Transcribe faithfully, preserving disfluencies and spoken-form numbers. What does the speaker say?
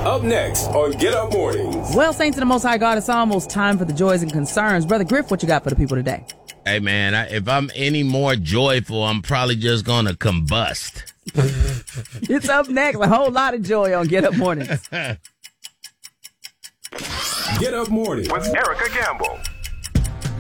Up next on Get Up Mornings. Well, saints of the Most High God, it's almost time for the joys and concerns. Brother Griff, what you got for the people today? Hey, man, I, if I'm any more joyful, I'm probably just going to combust. It's up next. A whole lot of joy on Get Up Mornings. Get Up Mornings with Erica Gamble.